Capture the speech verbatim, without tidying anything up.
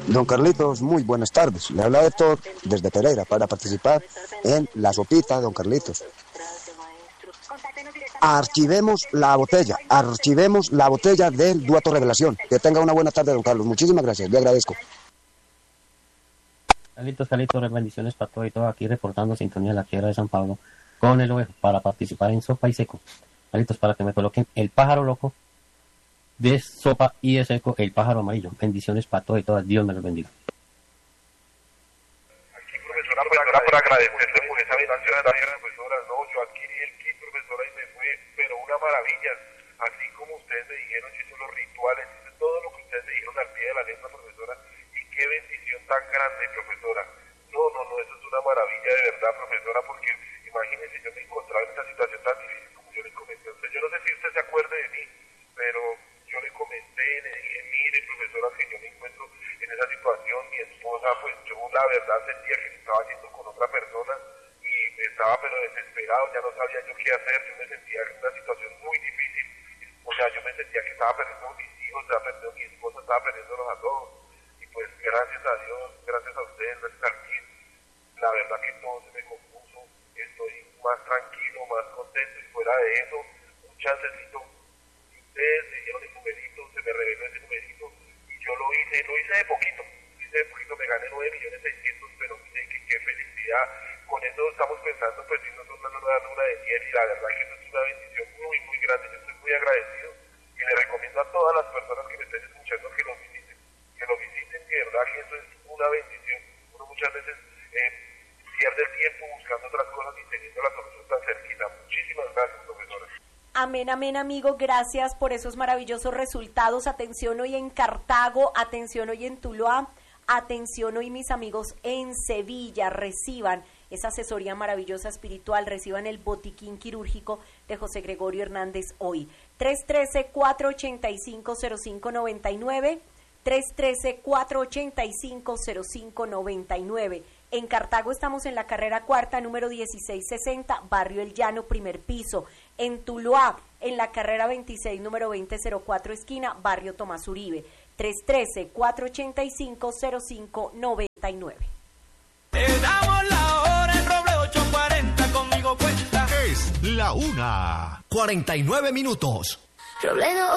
Don Carlitos, muy buenas tardes. Le habla Héctor desde Pereira para participar en la sopita, don Carlitos. Archivemos la botella, archivemos la botella del Duato Revelación. Que tenga una buena tarde, don Carlos. Muchísimas gracias, le agradezco. Carlitos, Carlitos, bendiciones para todo y todo. Aquí reportando sintonía de la Quiebra de San Pablo con el ovejo para participar en Sopa y Seco. Carlitos, para que me coloquen el pájaro loco de Sopa y de Seco, el pájaro amarillo. Bendiciones para todo y todas. Dios me los bendiga. Aquí, profesora, por, agra por agradecerle por esa invitación de la profesora. No, yo adquirí el kit, profesora, y me fue, pero una maravilla. Así como ustedes me dijeron, yo hice los rituales, hice todo lo que ustedes me dijeron al pie de la letra, profesora. Y qué bendición tan grande, profesora. No, no, no, eso es una maravilla de verdad, profesora, porque imagínense, yo me encontraba en esta situación tan difícil como yo le comenté a usted. Yo no sé si usted se acuerde de mí, pero yo le comenté, le dije, mire, profesora, que yo me encuentro en esa situación. Mi esposa, pues yo la verdad sentía que se estaba haciendo con otra persona y estaba pero desesperado, ya no sabía yo qué hacer. Yo me sentía en una situación muy difícil. O sea, yo me sentía que estaba perdiendo a mis hijos, estaba perdiendo a mi esposa, estaba perdiéndonos a todos. Y pues gracias a Dios, gracias a ustedes, gracias al kit, la verdad que todo se me compuso. Estoy más tranquilo, más contento, y fuera de eso, un chancecito. Ustedes me dieron el numerito, se me reveló ese numerito, y yo lo hice, lo hice de poquito, lo hice de poquito, me gané nueve millones seiscientos, pero mire que qué felicidad. Con eso estamos pensando, pues, irnos a una nueva luna de miel, y la verdad que eso es una bendición muy, muy grande. Yo estoy muy agradecido, y le recomiendo a todas las personas que me estén escuchando que lo visiten, que lo visiten, que de verdad que eso es una bendición. Uno muchas veces eh, pierde el tiempo buscando otras cosas y teniendo la solución tan cerquita. Muchísimas gracias, profesora. Amén, amén, amigo, gracias por esos maravillosos resultados. Atención hoy en Cartago, atención hoy en Tuluá, atención hoy mis amigos en Sevilla, reciban esa asesoría maravillosa espiritual, reciban el botiquín quirúrgico de José Gregorio Hernández hoy. tres uno tres, cuatro ocho cinco, cero cinco nueve nueve, tres uno tres, cuatro ocho cinco, cero cinco nueve nueve. En Cartago estamos en la carrera cuarta, número dieciséis sesenta, Barrio El Llano, primer piso. En Tuluá, en la carrera veintiséis, número veinte cero cuatro, esquina, Barrio Tomás Uribe. tres uno tres, cuatro ocho cinco, cero cinco nueve nueve. Te damos la hora en Roble ocho cuarenta, conmigo cuenta. Es la una, cuarenta y nueve minutos. Robledo